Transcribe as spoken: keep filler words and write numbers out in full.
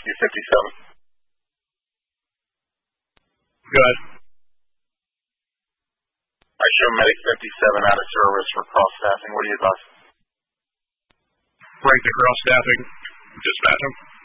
Rescue fifty-seven. Go ahead. I show Medic fifty-seven out of service for cross-staffing. What do you advise? Break the cross-staffing. Dispatch him.